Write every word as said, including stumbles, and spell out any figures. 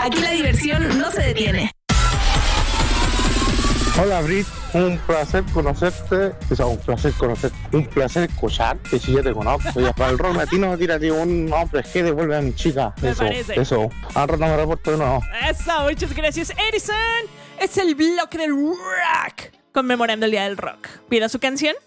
Aquí la diversión no se detiene. Hola Brit, un placer conocerte, o sea, un placer conocerte, un placer escucharte si ya te conozco. Ya para el rol latino, tírate un hombre que devuelve a mi chica. Me eso, parece. eso. Ahora no me reporto de nuevo. Eso, muchas gracias, Edison. Es el bloque del rock, conmemorando el Día del Rock. Pida su canción